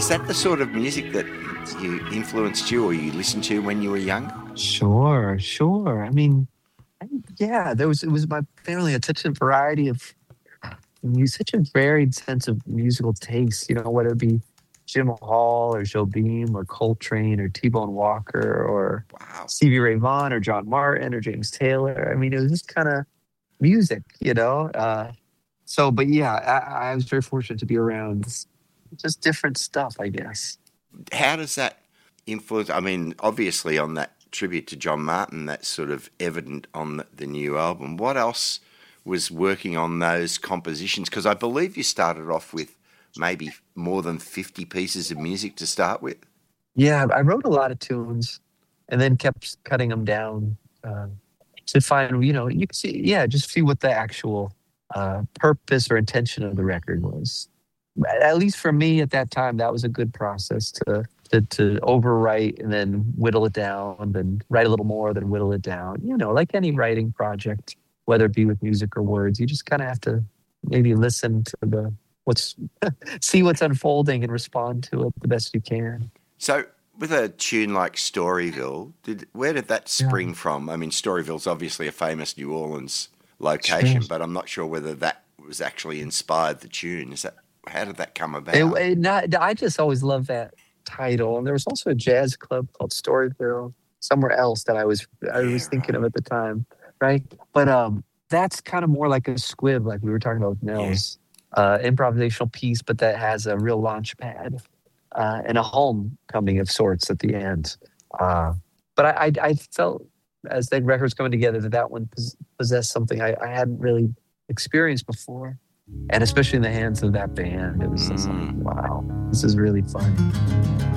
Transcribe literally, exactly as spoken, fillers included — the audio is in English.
Is that the sort of music that you influenced you or you listened to when you were young? Sure, sure. I mean, I, yeah, there was it was my family had such a variety of music, such a varied sense of musical taste. You know, whether it be Jim Hall or Jobim or Coltrane or T-Bone Walker or Wow. Stevie Ray Vaughan or John Martin or James Taylor. I mean, it was just kind of music, you know. Uh, so, but yeah, I, I was very fortunate to be around just different stuff, I guess. How does that influence? I mean, obviously on that tribute to John Martin, that's sort of evident on the, the new album. What else was working on those compositions? Because I believe you started off with maybe more than fifty pieces of music to start with. Yeah, I wrote a lot of tunes and then kept cutting them down uh, to find, you know, you can see, yeah, just see what the actual uh, purpose or intention of the record was. At least for me at that time, that was a good process to to, to overwrite and then whittle it down, then write a little more, then whittle it down. You know, like any writing project, whether it be with music or words, you just kind of have to maybe listen to the what's see what's unfolding and respond to it the best you can. So with a tune like Storyville, did where did that spring Yeah. from? I mean, Storyville's obviously a famous New Orleans location, Sure. but I'm not sure whether that was actually inspired the tune. Is that how did that come about? It, it not, I just always loved that title, and there was also a jazz club called Storyville somewhere else that I was I Yeah, was thinking right. of at the time, right? But um, that's kind of more like a squib, like we were talking about with Nels, uh, improvisational piece, but that has a real launch pad uh, and a homecoming of sorts at the end. Uh, but I, I, I felt as the record's coming together that that one pos- possessed something I, I hadn't really experienced before. And especially in the hands of that band, it was just like, Mm. wow, this is really fun.